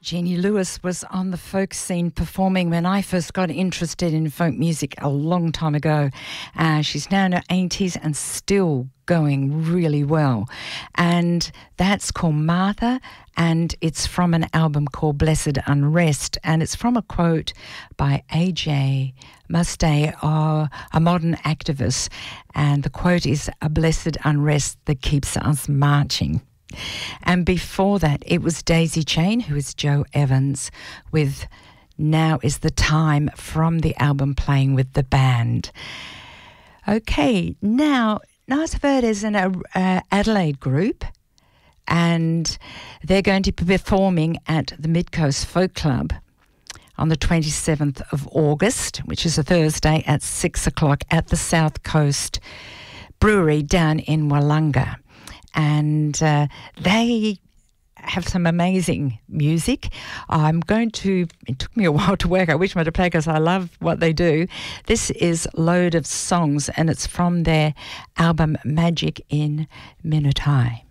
Jeannie Lewis was on the folk scene performing when I first got interested in folk music a long time ago. She's now in her 80s and still going really well. And that's called Martha, and it's from an album called Blessed Unrest. And it's from a quote by A.J. Muste, a modern activist. And the quote is, "A blessed unrest that keeps us marching." And before that, it was Daisy Chain, who is Joe Evans, with Now Is the Time, from the album Playing with the Band. Okay, now, Nice Bird is an Adelaide group, and they're going to be performing at the Midcoast Folk Club on the 27th of August, which is a Thursday, at 6 o'clock at the South Coast Brewery down in Wollonga. And they have some amazing music. It took me a while to work out which one to play because I love what they do. This is Load of Songs, and it's from their album Magic in Minutai.